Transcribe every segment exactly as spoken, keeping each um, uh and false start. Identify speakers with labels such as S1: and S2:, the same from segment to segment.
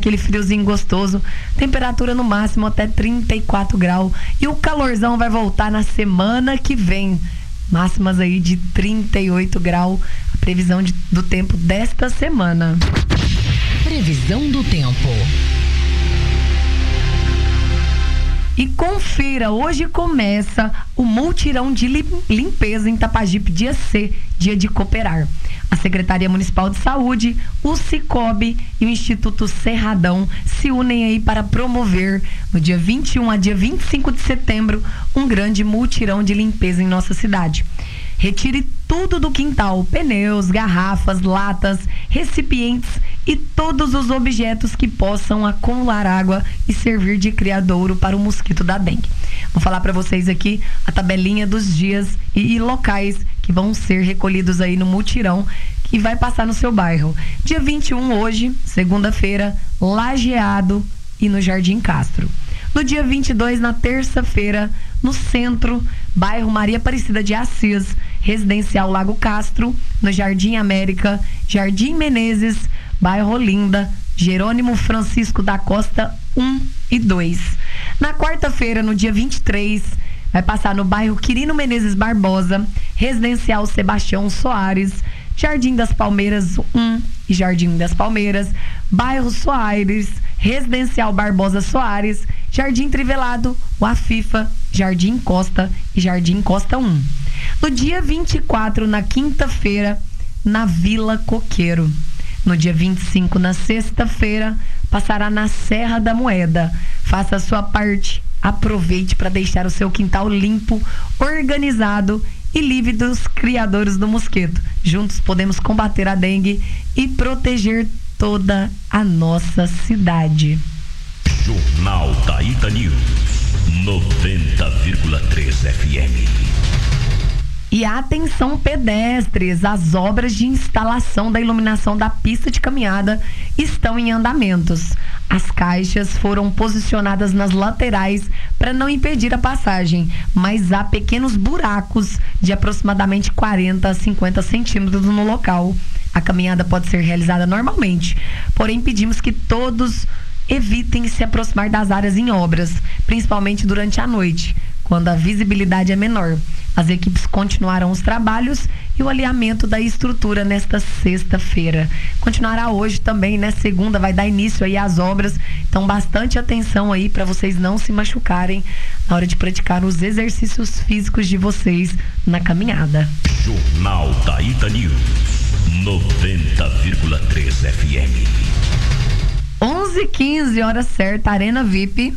S1: aquele friozinho gostoso, temperatura no máximo até trinta e quatro graus, e o calorzão vai voltar na semana que vem, máximas aí de trinta e oito graus, a previsão de, do tempo desta semana.
S2: Previsão do tempo.
S1: E confira, hoje começa o multirão de limpeza em Tapajipe, dia C, dia de cooperar. A Secretaria Municipal de Saúde, o Cicobi e o Instituto Cerradão se unem aí para promover, no dia vinte e um a dia vinte e cinco de setembro, um grande multirão de limpeza em nossa cidade. Retire tudo do quintal, pneus, garrafas, latas, recipientes e todos os objetos que possam acumular água e servir de criadouro para o mosquito da dengue. Vou falar para vocês aqui a tabelinha dos dias e, e locais que vão ser recolhidos aí no multirão que vai passar no seu bairro. Dia vinte e um, hoje, segunda-feira, Lajeado e no Jardim Castro. No dia vinte e dois, na terça-feira, no centro, bairro Maria Aparecida de Assis, Residencial Lago Castro, no Jardim América, Jardim Menezes, bairro Olinda, Jerônimo Francisco da Costa um e dois. Na quarta-feira, no dia vinte e três, vai passar no bairro Quirino Menezes Barbosa, Residencial Sebastião Soares, Jardim das Palmeiras um e Jardim das Palmeiras, bairro Soares, Residencial Barbosa Soares, Jardim Trivelado, Uafifa, Jardim Costa e Jardim Costa um. No dia vinte e quatro, na quinta-feira, na Vila Coqueiro. No dia vinte e cinco, na sexta-feira, passará na Serra da Moeda. Faça a sua parte, aproveite para deixar o seu quintal limpo, organizado e livre dos criadores do mosquito. Juntos podemos combater a dengue e proteger toda a nossa cidade.
S3: Jornal da Ita News, noventa vírgula três F M.
S1: E atenção pedestres, as obras de instalação da iluminação da pista de caminhada estão em andamentos. As caixas foram posicionadas nas laterais para não impedir a passagem, mas há pequenos buracos de aproximadamente quarenta a cinquenta centímetros no local. A caminhada pode ser realizada normalmente, porém pedimos que todos evitem se aproximar das áreas em obras, principalmente durante a noite, quando a visibilidade é menor. As equipes continuarão os trabalhos e o alinhamento da estrutura nesta sexta-feira. Continuará hoje também, né? Segunda vai dar início aí às obras, então bastante atenção aí para vocês não se machucarem na hora de praticar os exercícios físicos de vocês na caminhada.
S3: Jornal da Ita News, noventa vírgula três F M.
S1: onze e quinze, hora certa, Arena V I P.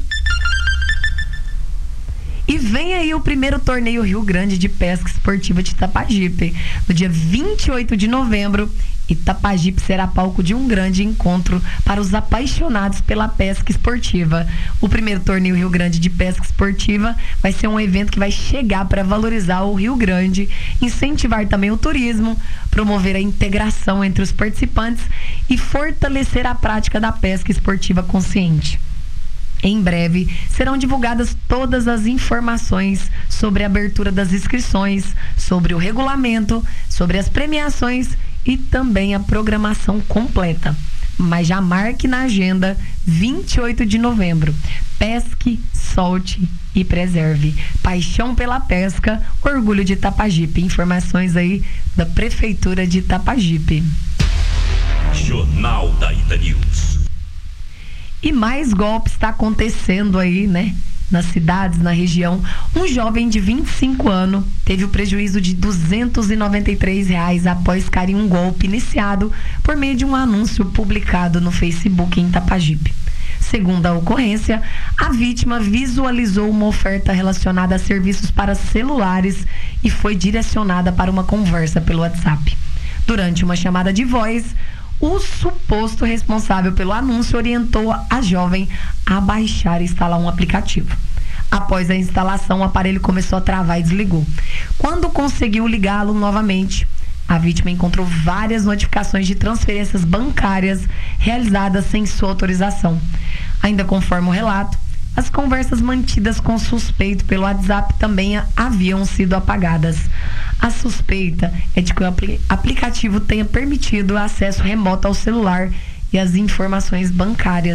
S1: E vem aí o primeiro torneio Rio Grande de Pesca Esportiva de Tapajipe. No dia vinte e oito de novembro, Itapajipe será palco de um grande encontro para os apaixonados pela pesca esportiva. O primeiro torneio Rio Grande de Pesca Esportiva vai ser um evento que vai chegar para valorizar o Rio Grande, incentivar também o turismo, promover a integração entre os participantes e fortalecer a prática da pesca esportiva consciente. Em breve, serão divulgadas todas as informações sobre a abertura das inscrições, sobre o regulamento, sobre as premiações e também a programação completa. Mas já marque na agenda vinte e oito de novembro. Pesque, solte e preserve. Paixão pela pesca, orgulho de Tapajipe. Informações aí da Prefeitura de Tapajipe.
S3: Jornal da Ita News.
S1: E mais golpes está acontecendo aí, né? Nas cidades, na região. Um jovem de vinte e cinco anos teve o prejuízo de duzentos e noventa e três reais após cair em um golpe iniciado por meio de um anúncio publicado no Facebook em Tapajipe. Segundo a ocorrência, a vítima visualizou uma oferta relacionada a serviços para celulares e foi direcionada para uma conversa pelo WhatsApp. Durante uma chamada de voz, o suposto responsável pelo anúncio orientou a jovem a baixar e instalar um aplicativo. Após a instalação, o aparelho começou a travar e desligou. Quando conseguiu ligá-lo novamente, a vítima encontrou várias notificações de transferências bancárias realizadas sem sua autorização. Ainda conforme o relato, as conversas mantidas com o suspeito pelo WhatsApp também haviam sido apagadas. A suspeita é de que o apl- aplicativo tenha permitido acesso remoto ao celular e as informações bancárias